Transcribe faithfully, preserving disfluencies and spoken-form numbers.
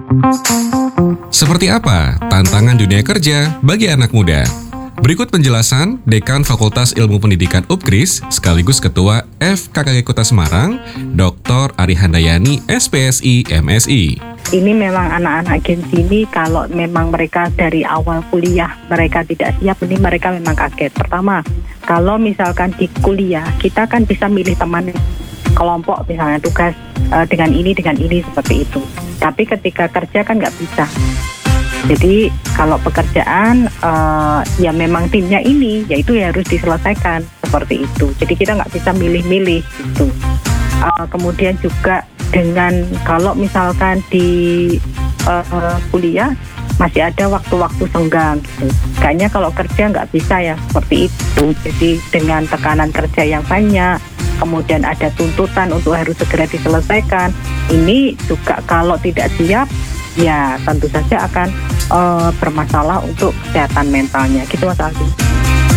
Seperti apa tantangan dunia kerja bagi anak muda? Berikut penjelasan Dekan Fakultas Ilmu Pendidikan U P K R I S sekaligus Ketua F K K G Kota Semarang, Doktor Ari Handayani, S P S I M Si. Ini memang anak-anak Gen Z ini kalau memang mereka dari awal kuliah mereka tidak siap, ini mereka memang kaget. Pertama, kalau misalkan di kuliah kita kan bisa milih teman kelompok, misalnya tugas uh, dengan ini, dengan ini, seperti itu. Tapi ketika kerja kan nggak bisa. Jadi kalau pekerjaan uh, ya memang timnya ini, yaitu ya harus diselesaikan seperti itu. Jadi kita nggak bisa milih-milih gitu. Uh, kemudian juga dengan kalau misalkan di uh, kuliah masih ada waktu-waktu senggang gitu. Kayaknya kalau kerja nggak bisa ya seperti itu. Jadi dengan tekanan kerja yang banyak, kemudian ada tuntutan untuk harus segera diselesaikan. Ini juga kalau tidak siap, ya tentu saja akan uh, bermasalah untuk kesehatan mentalnya. Gitu Mas Aldi.